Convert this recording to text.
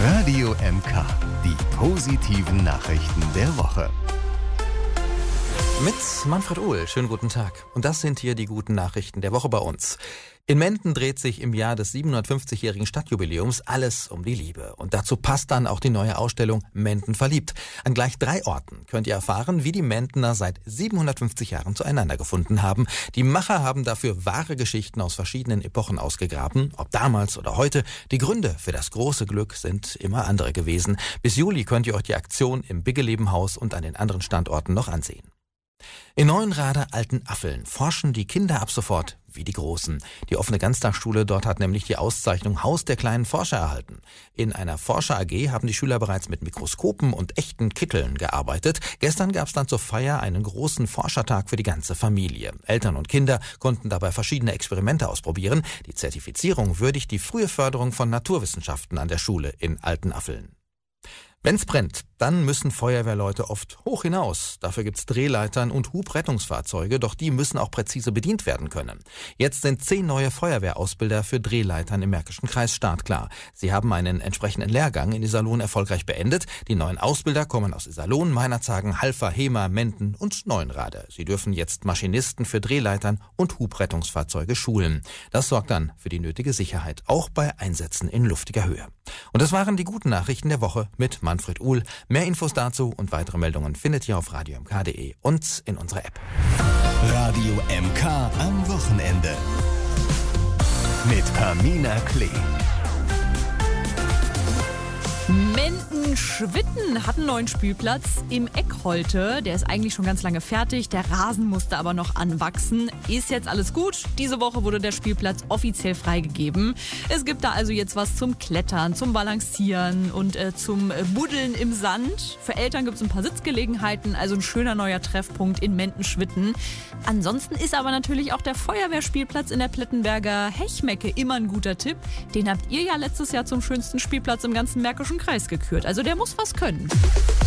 Radio MK, die positiven Nachrichten der Woche. Mit Manfred Uhl, schönen guten Tag. Und das sind hier die guten Nachrichten der Woche bei uns. In Menden dreht sich im Jahr des 750-jährigen Stadtjubiläums alles um die Liebe. Und dazu passt dann auch die neue Ausstellung Menden verliebt. An gleich 3 Orten könnt ihr erfahren, wie die Mendener seit 750 Jahren zueinander gefunden haben. Die Macher haben dafür wahre Geschichten aus verschiedenen Epochen ausgegraben. Ob damals oder heute, die Gründe für das große Glück sind immer andere gewesen. Bis Juli könnt ihr euch die Aktion im Biggelebenhaus und an den anderen Standorten noch ansehen. In Neuenrade Altenaffeln forschen die Kinder ab sofort wie die Großen. Die offene Ganztagsschule dort hat nämlich die Auszeichnung Haus der kleinen Forscher erhalten. In einer Forscher AG haben die Schüler bereits mit Mikroskopen und echten Kitteln gearbeitet. Gestern gab es dann zur Feier einen großen Forschertag für die ganze Familie. Eltern und Kinder konnten dabei verschiedene Experimente ausprobieren. Die Zertifizierung würdigt die frühe Förderung von Naturwissenschaften an der Schule in Altenaffeln. Wenn's brennt, dann müssen Feuerwehrleute oft hoch hinaus. Dafür gibt's Drehleitern und Hubrettungsfahrzeuge, doch die müssen auch präzise bedient werden können. Jetzt sind 10 neue Feuerwehrausbilder für Drehleitern im Märkischen Kreis startklar. Sie haben einen entsprechenden Lehrgang in Iserlohn erfolgreich beendet. Die neuen Ausbilder kommen aus Iserlohn, Meinerzhagen, Halver, Hemer, Menden und Neuenrade. Sie dürfen jetzt Maschinisten für Drehleitern und Hubrettungsfahrzeuge schulen. Das sorgt dann für die nötige Sicherheit, auch bei Einsätzen in luftiger Höhe. Und das waren die guten Nachrichten der Woche mit Manfred Uhl. Mehr Infos dazu und weitere Meldungen findet ihr auf radiomk.de und in unserer App. Radio MK am Wochenende. Mit Pamina Klee. Menden-Schwitten hat einen neuen Spielplatz im Eckholte. Der ist eigentlich schon ganz lange fertig. Der Rasen musste aber noch anwachsen. Ist jetzt alles gut. Diese Woche wurde der Spielplatz offiziell freigegeben. Es gibt da also jetzt was zum Klettern, zum Balancieren und zum Buddeln im Sand. Für Eltern gibt es ein paar Sitzgelegenheiten. Also ein schöner neuer Treffpunkt in Menden-Schwitten. Ansonsten ist aber natürlich auch der Feuerwehrspielplatz in der Plettenberger Hechmecke immer ein guter Tipp. Den habt ihr ja letztes Jahr zum schönsten Spielplatz im ganzen Märkischen Kreis gekürt. Also der muss was können.